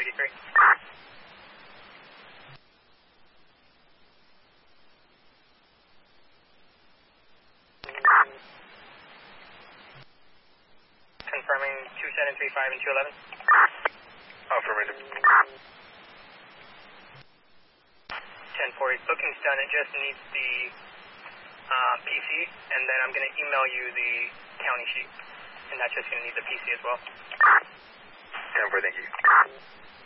283. Confirming 2735 and 211. Affirmative. 10-4, booking's done. It just needs the PC, and then I'm going to email you the county sheet, and that's just going to need the PC as well. 10-4, thank you.